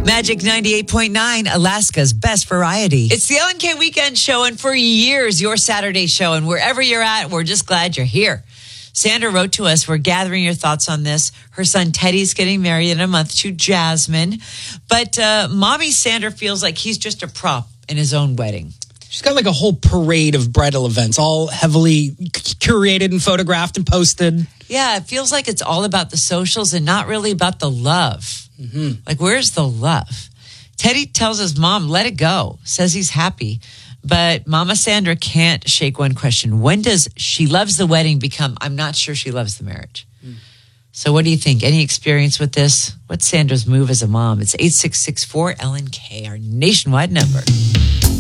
Magic 98.9, Alaska's best variety. It's the Ellen K Weekend Show, and for years, your Saturday show. And wherever you're at, we're just glad you're here. Sandra wrote to us, we're gathering your thoughts on this. Her son Teddy's getting married in a month to Jasmine. But mommy Sandra feels like he's just a prop in his own wedding. She's got like a whole parade of bridal events, all heavily curated and photographed and posted. Yeah, it feels like it's all about the socials and not really about the love. Mm-hmm. Like, where's the love? Teddy tells his mom, let it go, says he's happy. But Mama Sandra can't shake one question. When does she loves the wedding become, I'm not sure she loves the marriage? So what do you think? Any experience with this? What's Sandra's move as a mom? It's 866-4LNK, our nationwide number.